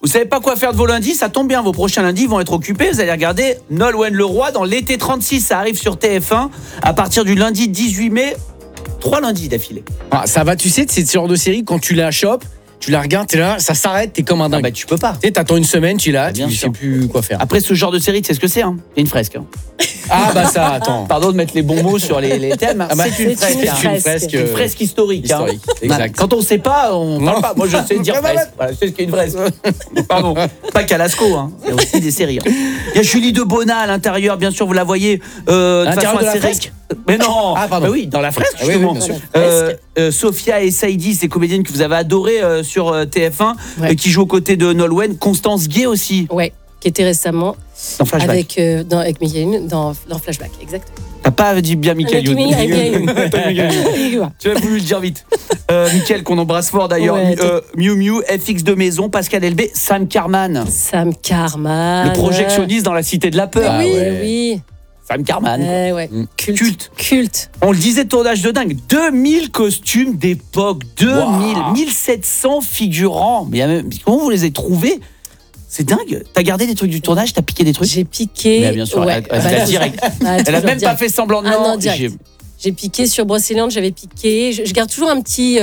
Vous savez pas quoi faire de vos lundis? Ça tombe bien, vos prochains lundis vont être occupés. Vous allez regarder Nolwenn Leroy dans l'été 36. Ça arrive sur TF1 à partir du lundi 18 mai. 3 lundis d'affilée. Ah, ça va, tu sais, c'est ce genre de série, quand tu la chopes, tu la regardes, t'es là, ça s'arrête, t'es comme un dingue. Tu peux pas. Tu sais, t'attends une semaine, tu l'as, Bien tu sûr. sais plus quoi faire. Après, ce genre de série, tu sais ce que c'est, hein? C'est une fresque. Hein. Ah bah ça, attends. Pardon de mettre les bons mots sur les thèmes. Hein. Ah bah, c'est une fresque. c'est hein. une fresque. C'est une fresque historique. Hein. Exact. Quand on sait pas, on parle pas. Moi, je sais dire fresque. Voilà, je sais ce qu'est une fresque. Pardon. Pas qu'à Lascaux. Hein. Il y a aussi des séries. Hein. Il y a Julie Debona à l'intérieur, bien sûr, vous la voyez. De l'intérieur façon de la assez fresque. Mais non. Ah, pardon. Bah oui, dans la fresque, Ah, oui, justement. bien sûr. Sophia et Saïdi, ces comédiennes que vous avez adorées sur TF1, Ouais. qui jouent aux côtés de Nolwenn. Constance Gué aussi, Ouais, qui était récemment dans Flashback. avec Michael Youn dans Flashback, exactement. T'as pas dit bien Michael Youn. Avec Michael Youn. Tu as voulu le dire vite. Mickaël, qu'on embrasse fort d'ailleurs. Ouais, Miu Miu, FX de maison, Pascal Elbé, Sam Carman. Sam Carman. Le projectionniste dans La Cité de la Peur. Ah Oui, ouais. oui. Sam Carman. Ouais. Culte. On le disait, tournage de dingue. 2000 costumes d'époque. 2000. Wow. 1700 figurants. Mais comment vous les avez trouvés? C'est dingue. T'as gardé des trucs du tournage? T'as piqué des trucs? J'ai piqué. Mais bien sûr, ouais. elle a direct. Elle a même pas fait semblant de Ah non. non, direct. J'ai piqué sur Brocéliande, j'avais piqué. Je garde toujours un petit.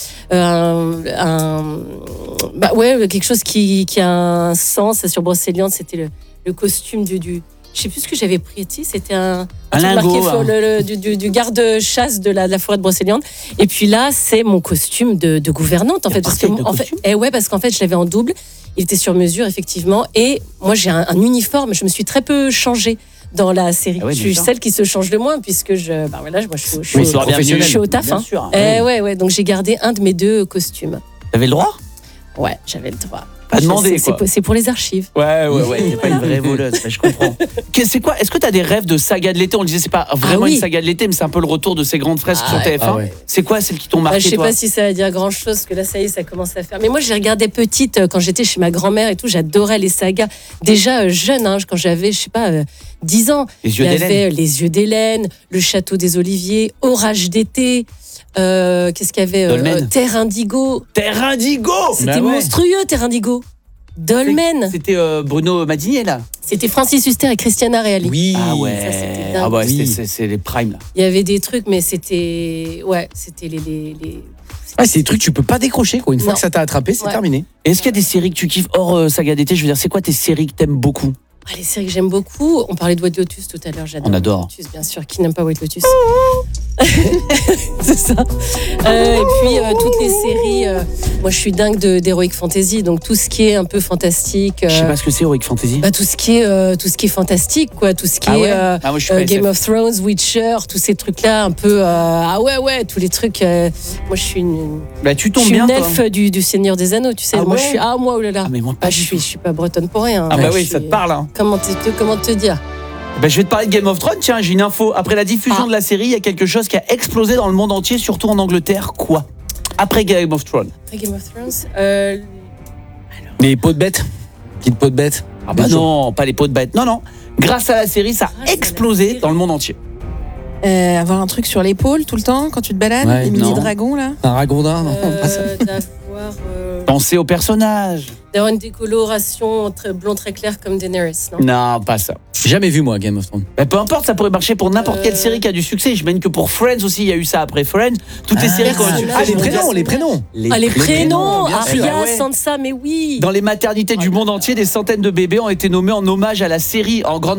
Quelque chose qui a un sens. Sur Brocéliande, c'était le costume du. Je sais plus ce que j'avais pris. Tu sais, c'était un truc lingot, marqué du garde-chasse de la forêt de Brocéliande. Et puis là, c'est mon costume de gouvernante, en fait. Parce qu'en fait, je l'avais en double. Il était sur mesure, effectivement. Et moi, j'ai un uniforme. Je me suis très peu changée dans la série. Ah ouais, je suis bien sûr. celle qui se change le moins, puisque je suis professionnel. je suis au taf. Bien Hein. sûr. Ouais. Donc j'ai gardé un de mes 2 costumes. T'avais le droit? Ouais, j'avais le droit. Pas demandé, quoi. C'est pour les archives. Ouais. T'es pas une vraie voleuse, je comprends. C'est quoi? Est-ce que t'as des rêves de saga de l'été? On le disait, c'est pas vraiment oui. une saga de l'été, mais c'est un peu le retour de ces grandes fresques sur TF1. Ah ouais. C'est quoi celles qui t'ont marqué, Je sais toi? pas si ça va dire grand chose, parce que là, ça y est, ça commence à faire. Mais moi, j'ai regardé petite, quand j'étais chez ma grand-mère et tout, j'adorais les sagas. Déjà jeune, hein, quand j'avais, 10 ans. Les yeux Il y d'Hélène. avait Les Yeux d'Hélène, Le Château des Oliviers, Orage d'été. Qu'est-ce qu'il y avait Dolmen. Terre Indigo. Terre Indigo. C'était monstrueux, Terre Indigo. Dolmen. C'était Bruno Madinier, là. C'était Francis Huster et Christiana Reali. Oui. Ah ouais. Ça, c'était dingue. Ah ouais, Oui. c'est les primes, là. Il y avait des trucs, mais c'était. Ouais, c'était les. Ouais, c'est des trucs que tu peux pas décrocher, quoi. Une fois Non. que ça t'a attrapé, c'est Ouais. terminé. Est-ce qu'il y a des séries que tu kiffes hors saga d'été? Je veux dire, c'est quoi tes séries que t'aimes beaucoup? Ah, les séries que j'aime beaucoup. On parlait de White Lotus tout à l'heure. J'adore On adore. White Lotus, bien sûr. Qui n'aime pas White Lotus? C'est ça. Et puis, toutes les séries. Moi, je suis dingue d'Heroic Fantasy. Donc, tout ce qui est un peu fantastique. Je sais pas ce que c'est, Heroic Fantasy. Tout ce qui est fantastique, quoi. Tout ce qui est Ah, moi, je suis pas Game SF. of Thrones, Witcher, tous ces trucs-là, un peu. Tous les trucs. Moi, je suis une. Bah, tu Je tombes suis bien, une toi. elfe du Seigneur des Anneaux, tu sais. Ah moi, ouais je suis. Oh là là. Ah, mais moi, pas je du tout. suis pas bretonne pour rien. Ah bah Je oui, suis- ça te parle, hein. Comment te dire? Ben, je vais te parler de Game of Thrones, tiens, j'ai une info. Après la diffusion de la série, il y a quelque chose qui a explosé dans le monde entier, surtout en Angleterre. Quoi? Après Game of Thrones. Après Game of Thrones, Les pots de bête. Petite peau de bête. Ah bah non, pas les pots de bête. Non. Grâce à la série, ça Grâce a à explosé la série. dans le monde entier. Avoir un truc sur l'épaule tout le temps quand tu te balades, Ouais, les non. mini-dragons là. Un ragondin, non pas ça. Pensez au personnage. D'avoir une décoloration blond très clair comme Daenerys, non? Non, pas ça. J'ai jamais vu, moi, Game of Thrones. Ben, peu importe, ça pourrait marcher pour n'importe quelle série qui a du succès. J'imagine que pour Friends aussi, il y a eu ça après Friends. Toutes les séries qui ont un personnage. succès. Les prénoms. Les prénoms, bien sûr. Arya, Ah ouais. Sansa, mais oui. Dans les maternités du monde entier, des centaines de bébés ont été nommés en hommage à la série en grande